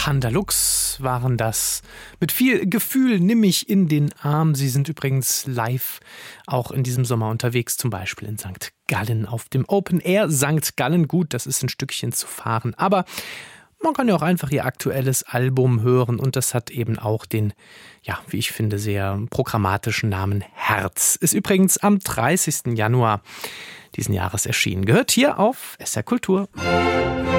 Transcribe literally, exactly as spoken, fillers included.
Pandalux waren das. Mit viel Gefühl nimm mich in den Arm. Sie sind übrigens live auch in diesem Sommer unterwegs, zum Beispiel in Sankt Gallen auf dem Open Air Sankt Gallen. Gut, das ist ein Stückchen zu fahren, aber man kann ja auch einfach ihr aktuelles Album hören und das hat eben auch den, ja, wie ich finde, sehr programmatischen Namen Herz. Ist übrigens am dreißigsten Januar diesen Jahres erschienen. Gehört hier auf S R Kultur.